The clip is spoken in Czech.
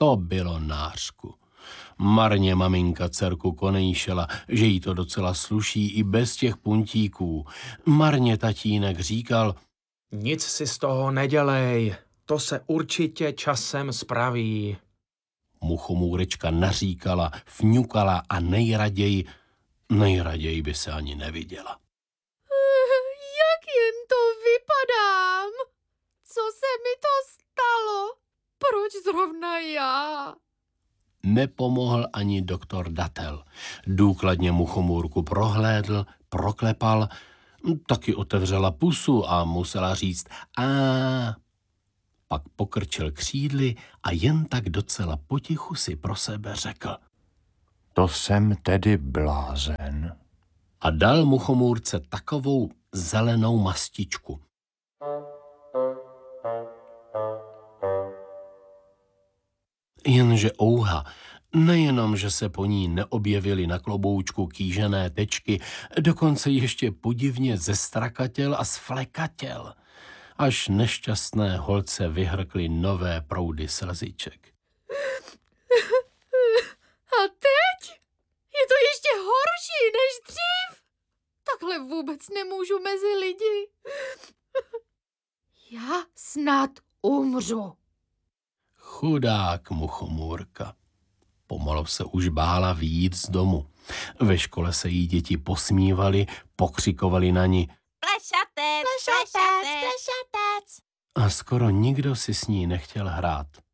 To bylo nářku. Marně maminka dcerku konejšela, že jí to docela sluší i bez těch puntíků. Marně tatínek říkal: Nic si z toho nedělej, to se určitě časem spraví. Muchomůrečka naříkala, fňukala a nejraději by se ani neviděla. Jak jen to vypadám? Co se mi to stalo? Proč zrovna já? Nepomohl ani doktor Datel. Důkladně muchomůrku prohlédl, proklepal, taky otevřela pusu a musela říct a. Pak pokrčil křídly a jen tak docela potichu si pro sebe řekl: To jsem tedy blázen. A dal muchomůrce takovou zelenou mastičku. Jenže ouha, nejenom, že se po ní neobjevily na kloboučku kýžené tečky, dokonce ještě podivně zestrakatěl a sflekatěl, až nešťastné holce vyhrkly nové proudy slziček. A teď? Je to ještě horší než dřív? Takhle vůbec nemůžu mezi lidi. Já snad umřu. Chudák muchomůrka. Pomalu se už bála vyjít z domu. Ve škole se jí děti posmívali, pokřikovali na ní: Plešatec, plešatec, plešatec. A skoro nikdo si s ní nechtěl hrát.